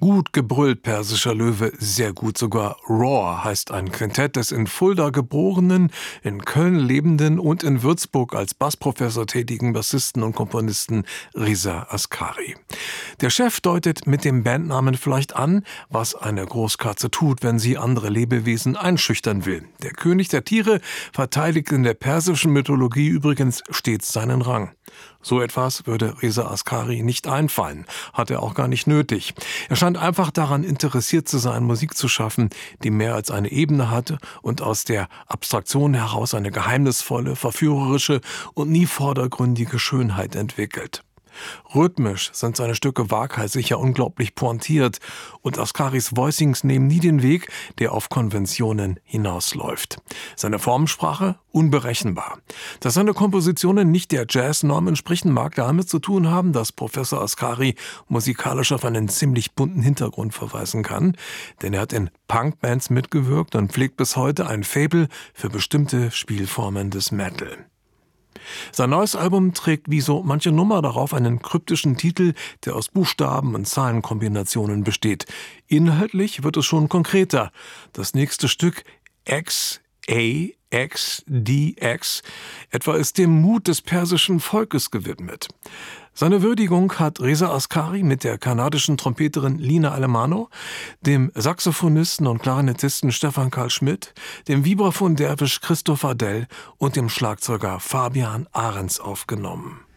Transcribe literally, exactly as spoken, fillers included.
Gut gebrüllt, persischer Löwe, sehr gut sogar. Roar heißt ein Quintett des in Fulda geborenen, in Köln lebenden und in Würzburg als Bassprofessor tätigen Bassisten und Komponisten Reza Ascari. Der Chef deutet mit dem Bandnamen vielleicht an, was eine Großkatze tut, wenn sie andere Lebewesen einschüchtern will. Der König der Tiere verteidigt in der persischen Mythologie übrigens stets seinen Rang. So etwas würde Reza Ascari nicht einfallen, hat er auch gar nicht nötig. Er scheint einfach daran interessiert zu sein, Musik zu schaffen, die mehr als eine Ebene hat und aus der Abstraktion heraus eine geheimnisvolle, verführerische und nie vordergründige Schönheit entwickelt. Rhythmisch sind seine Stücke waghalsig, ja unglaublich pointiert, und Ascaris Voicings nehmen nie den Weg, der auf Konventionen hinausläuft. Seine Formensprache unberechenbar. Dass seine Kompositionen nicht der Jazznorm entsprechen, mag damit zu tun haben, dass Professor Ascari musikalisch auf einen ziemlich bunten Hintergrund verweisen kann, denn er hat in Punkbands mitgewirkt und pflegt bis heute ein Faible für bestimmte Spielformen des Metal. Sein neues Album trägt wie so manche Nummer darauf einen kryptischen Titel, der aus Buchstaben- und Zahlenkombinationen besteht. Inhaltlich wird es schon konkreter. Das nächste Stück X A X D X etwa ist dem Mut des persischen Volkes gewidmet. Seine Würdigung hat Reza Ascari mit der kanadischen Trompeterin Lina Alemano, dem Saxophonisten und Klarinettisten Stefan Karl Schmidt, dem Vibraphon-Derwisch Christoph Adell und dem Schlagzeuger Fabian Ahrens aufgenommen.